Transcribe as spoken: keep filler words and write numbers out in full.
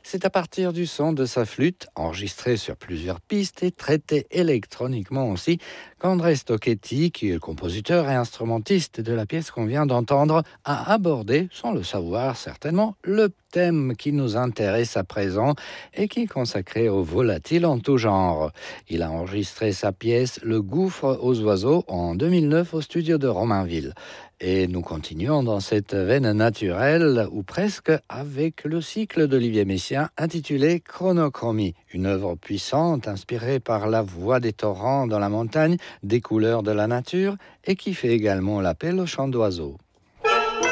C'est à partir du son de sa flûte, enregistré sur plusieurs pistes et traité électroniquement aussi, qu'André Stocchetti, qui est le compositeur et instrumentiste de la pièce qu'on vient d'entendre, a abordé, sans le savoir certainement, le thème qui nous intéresse à présent et qui est consacré aux volatiles en tout genre. Il a enregistré sa pièce Le gouffre aux oiseaux en deux mille neuf au studio de Romainville. Et nous continuons dans cette veine naturelle, ou presque, avec le cycle d'Olivier Messiaen intitulé Chronochromie, une œuvre puissante inspirée par la voix des torrents dans la montagne, des couleurs de la nature, et qui fait également l'appel au chant d'oiseaux.